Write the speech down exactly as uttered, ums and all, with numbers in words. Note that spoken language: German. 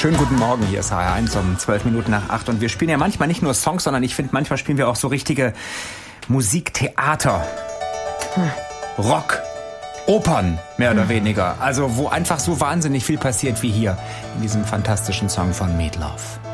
Schönen guten Morgen, hier ist H R eins um zwölf Minuten nach acht und wir spielen ja manchmal nicht nur Songs, sondern ich finde, manchmal spielen wir auch so richtige Musiktheater, hm. Rock, Opern, mehr oder hm. weniger. Also wo einfach so wahnsinnig viel passiert wie hier in diesem fantastischen Song von Meat Loaf.